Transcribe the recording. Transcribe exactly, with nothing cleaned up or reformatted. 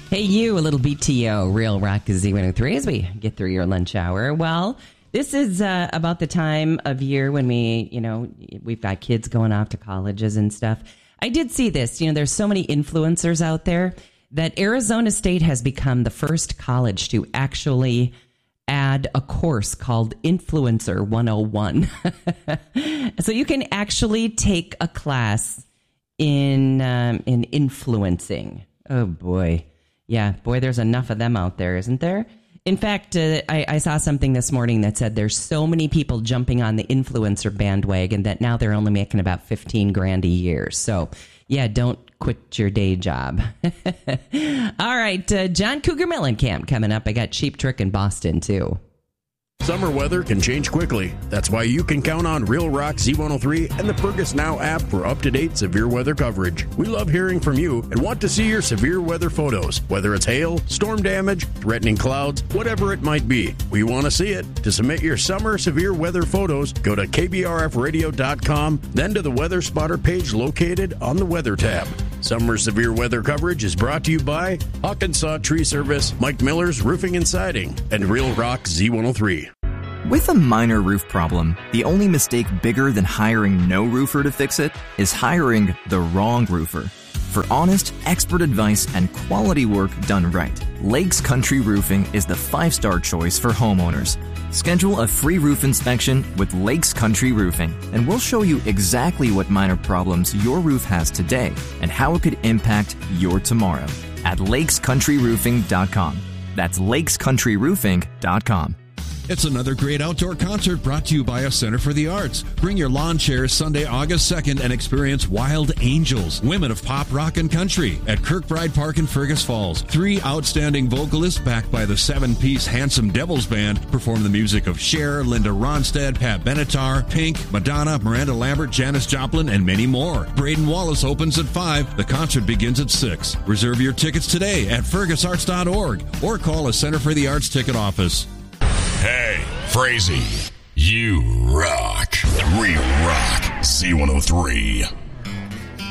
Hey, you, a little B T O, Real Rock Z one oh three as we get through your lunch hour. Well, this is uh, about the time of year when we, you know, we've got kids going off to colleges and stuff. I did see this. You know, there's so many influencers out there that Arizona State has become the first college to actually add a course called Influencer one oh one. So you can actually take a class in um, in influencing. Oh, boy. Yeah, boy, there's enough of them out there, isn't there? In fact, uh, I, I saw something this morning that said there's so many people jumping on the influencer bandwagon that now they're only making about fifteen grand a year. So, yeah, don't quit your day job. All right, uh, John Cougar Mellencamp coming up. I got Cheap Trick in Boston, too. Summer weather can change quickly. That's why you can count on Real Rock Z one oh three and the Fergus Now app for up-to-date severe weather coverage. We love hearing from you and want to see your severe weather photos, whether it's hail, storm damage, threatening clouds, whatever it might be. We want to see it. To submit your summer severe weather photos, go to K B R F radio dot com, then to the Weather Spotter page located on the Weather tab. Summer severe weather coverage is brought to you by Hawkinsaw Tree Service, Mike Miller's Roofing and Siding, and Real Rock Z one oh three. With a minor roof problem, the only mistake bigger than hiring no roofer to fix it is hiring the wrong roofer. For honest, expert advice and quality work done right, Lakes Country Roofing is the five-star choice for homeowners. Schedule a free roof inspection with Lakes Country Roofing, and we'll show you exactly what minor problems your roof has today and how it could impact your tomorrow at lakes country roofing dot com. That's lakes country roofing dot com. It's another great outdoor concert brought to you by a Center for the Arts. Bring your lawn chairs Sunday, August second and experience Wild Angels, Women of Pop, Rock, and Country at Kirkbride Park in Fergus Falls. Three outstanding vocalists backed by the seven-piece Handsome Devils Band perform the music of Cher, Linda Ronstadt, Pat Benatar, Pink, Madonna, Miranda Lambert, Janis Joplin, and many more. Braden Wallace opens at five. The concert begins at six. Reserve your tickets today at fergus arts dot org or call a Center for the Arts ticket office. Hey, Frazee, you rock. Real Rock Z one oh three.